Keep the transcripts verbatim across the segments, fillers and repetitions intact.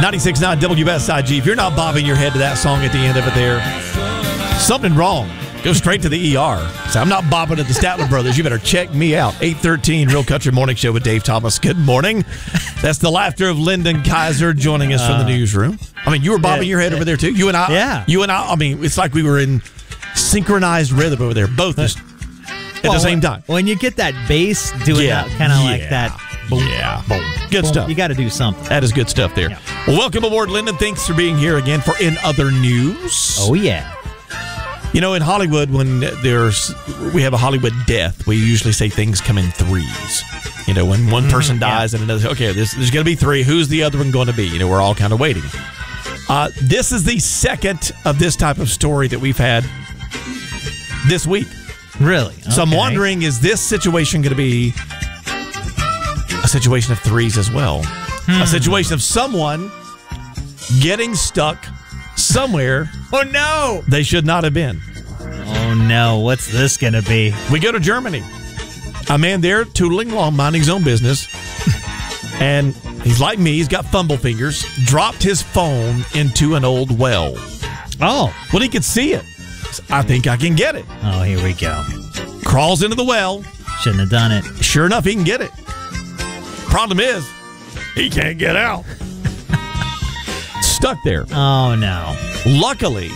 ninety-six point nine W S I G. If you're not bobbing your head to that song at the end of it there, something wrong. Go straight to the E R. So I'm not bobbing at the Statler Brothers. You better check me out. eight thirteen Real Country Morning Show with Dave Thomas. Good morning. That's the laughter of Lyndon Kaiser joining us from the newsroom. I mean, you were bobbing your head over there, too. You and I. Yeah. You and I. I mean, it's like we were in synchronized rhythm over there. Both just at well, the same time. When you get that bass doing Yeah. that kind of Yeah. like that. Boom, Yeah. boom, Good boom, stuff. You got to do something. That is good stuff there. Yeah. Well, welcome aboard, Lyndon. Thanks for being here again for In Other News. Oh, yeah. You know, in Hollywood, when there's we have a Hollywood death, we usually say things come in threes. You know, when one person dies yeah. and another, okay, this, there's going to be three. Who's the other one going to be? You know, we're all kind of waiting. Uh, this is the second of this type of story that we've had this week. Really? So I'm Okay. wondering, is this situation going to be a situation of threes as well? Hmm. A situation of someone getting stuck somewhere Oh, no. they should not have been. Oh, no. What's this going to be? We go to Germany. A man there tootling along, minding his own business. And he's like me. He's got fumble fingers. Dropped his phone into an old well. Oh. Well, he could see it. I think I can get it. Oh, here we go. Crawls into the well. Shouldn't have done it. Sure enough, he can get it. Problem is, he can't get out. Stuck there. Oh, no. Luckily,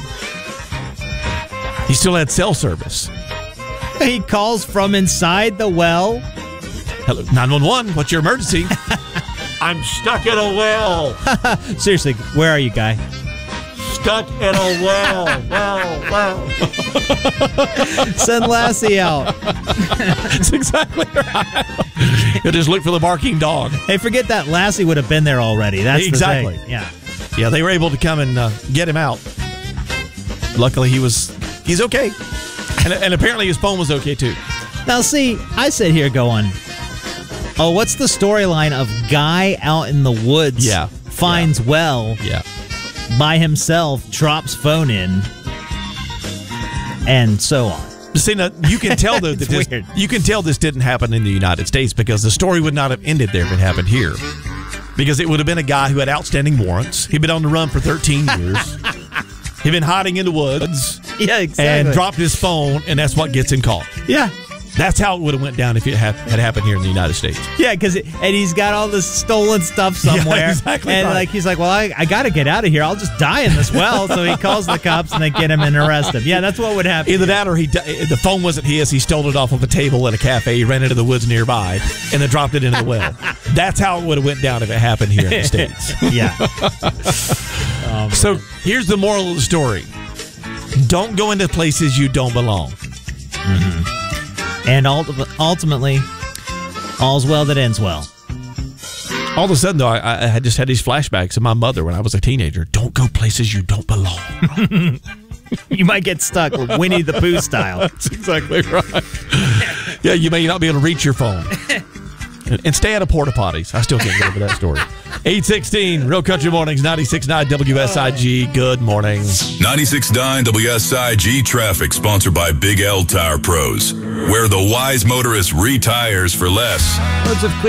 he still had cell service. He calls from inside the well. Hello, nine one one, what's your emergency? I'm stuck in a well. Seriously, where are you, guy? Stuck in a well. Well, well. Send Lassie out. That's exactly right. You'll just look for the barking dog. Hey, forget that. Lassie would have been there already. That's Exactly. the thing. Yeah. Yeah, they were able to come and uh, get him out. Luckily, he was he's okay. And, and apparently his phone was okay, too. Now, see, I sit here going, oh, what's the storyline of guy out in the woods Yeah. finds well Yeah. by himself, drops phone in, and so on. See, now, you can tell though that It's this, weird. you can tell this didn't happen in the United States because the story would not have ended there if it happened here. Because it would have been a guy who had outstanding warrants. He'd been on the run for thirteen years. He'd been hiding in the woods Yeah, exactly. and dropped his phone, and that's what gets him caught. Yeah. That's how it would have went down if it had, had happened here in the United States. Yeah, because and he's got all this stolen stuff somewhere. Yeah, exactly and right. like he's like, well, I, I got to get out of here. I'll just die in this well. So he calls the cops and they get him and arrest him. Yeah, that's what would happen. Either that or he the phone wasn't his. He stole it off of a table at a cafe. He ran into the woods nearby and then dropped it into the well. That's how it would have went down if it happened here in the States. Yeah. So here's the moral of the story. Don't go into places you don't belong. And ulti- ultimately, all's well that ends well. All of a sudden, though, I, I had just had these flashbacks of my mother when I was a teenager. Don't go places you don't belong. You might get stuck with Winnie the Pooh style. That's exactly right. Yeah, you may not be able to reach your phone. And, and stay out of porta potties. I still can't get over that story. eight sixteen, Real Country Mornings, ninety-six point nine W S I G. Good morning. ninety-six point nine W S I G traffic sponsored by Big L Tire Pros, where the wise motorist retires for less. Loads of